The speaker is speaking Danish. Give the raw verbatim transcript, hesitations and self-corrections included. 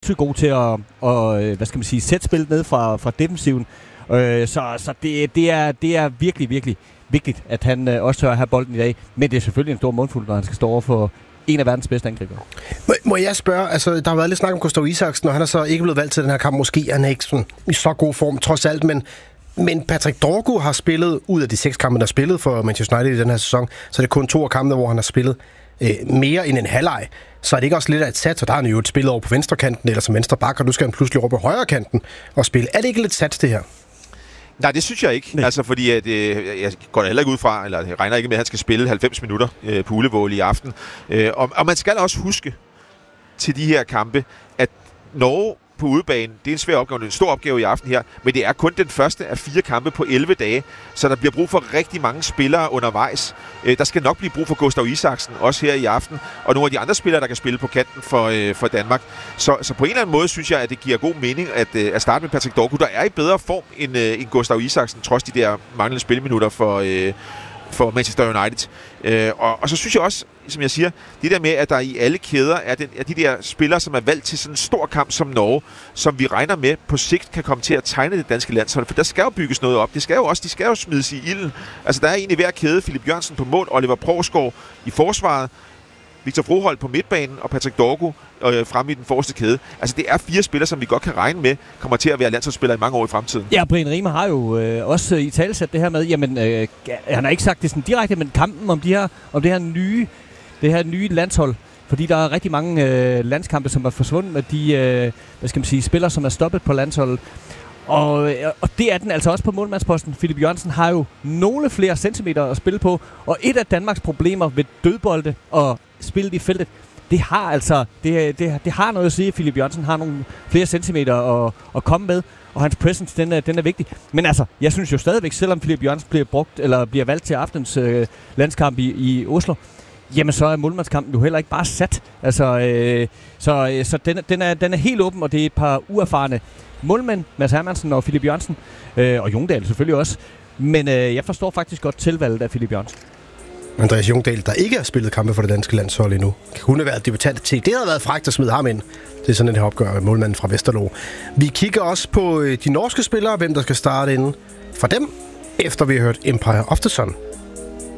sindssygt god til at, og, hvad skal man sige, sætte spillet ned fra, fra defensiven. Øh, så så det, det, er, det er virkelig, virkelig vigtigt, at han øh, også tør at have bolden i dag. Men det er selvfølgelig en stor mundfuld, når han skal stå over for en af verdens bedste angriber. Må, må jeg spørge, altså der har været lidt snak om Gustav Isaksen, og han er så ikke blevet valgt til den her kamp. Måske han er ikke sådan, i så god form, trods alt, men, men Patrick Dorgu har spillet, ud af de seks kampe, der har spillet for Manchester United i den her sæson, så er det kun to af kampene, hvor han har spillet øh, mere end en halvleg. Så er det ikke også lidt af et sats, og der har han jo et spillet over på venstrekanten, eller som venstre bak, og nu skal han pludselig over på højre kanten og spille. Er det ikke lidt sats, det her? Nej, det synes jeg ikke. Nej. Altså, fordi at, øh, jeg går da heller ikke ud fra, eller jeg regner ikke med, at han skal spille halvfems minutter øh, på Ullevål i aften. Øh, og, og man skal også huske til de her kampe, at Norge på udebane, det er en svær opgave, det er en stor opgave i aften her, men det er kun den første af fire kampe på elleve dage, så der bliver brug for rigtig mange spillere undervejs. Øh, der skal nok blive brug for Gustav Isaksen, også her i aften, og nogle af de andre spillere, der kan spille på kanten for, øh, for Danmark. Så, så på en eller anden måde synes jeg, at det giver god mening at, øh, at starte med Patrick Dorgu, der er i bedre form end, øh, end Gustav Isaksen, trods de der manglende spilleminutter for... Øh, for Manchester United. Øh, og, og så synes jeg også, som jeg siger, det der med, at der i alle kæder er, den, er de der spillere, som er valgt til sådan en stor kamp som Norge, som vi regner med på sigt kan komme til at tegne det danske landshold, for der skal jo bygges noget op. Det skal jo også, de skal jo smides i ilden. Altså, der er en i hver kæde. Philip Jørgensen på mål, Oliver Provsgaard i forsvaret, Victor Froholt på midtbanen og Patrick Dorgu øh, fremme i den forreste kæde. Altså, det er fire spillere, som vi godt kan regne med, kommer til at være landsholdsspillere i mange år i fremtiden. Ja, Brian Riemer har jo øh, også i talesat det her med, jamen, øh, han har ikke sagt det sådan direkte, men kampen om, de her, om det her nye, det her nye landshold, fordi der er rigtig mange øh, landskampe, som er forsvundet med de, øh, hvad skal man sige, spillere, som er stoppet på landsholdet. Og, og det er den altså også på målmandsposten. Philip Jørgensen har jo nogle flere centimeter at spille på, og et af Danmarks problemer ved dødbolde og spillet i feltet, det har altså det, det, det har noget at sige, at Philip Jørgensen har nogle flere centimeter at, at komme med, og hans presence, den er, den er vigtig. Men altså, jeg synes jo stadigvæk, selvom Philip Jørgensen bliver brugt, eller bliver valgt til aftens øh, landskamp i, i Oslo, jamen så er målmandskampen jo heller ikke bare sat. Altså, øh, så øh, så den, den, er, den er helt åben, og det er et par uerfarne målmænd, Mads Hermansen og Philip Jørgensen, øh, og Jungdahl selvfølgelig også. Men øh, jeg forstår faktisk godt tilvalget af Philip Jørgensen. Andreas Jungdahl, der ikke har spillet kampe for det danske landshold endnu, kunne have været debutant til. Det havde været frækt at smide ham ind. Det er sådan en her opgør med målmanden fra Vesterlo. Vi kigger også på de norske spillere, hvem der skal starte inden for dem, efter vi har hørt Empire of the Sun.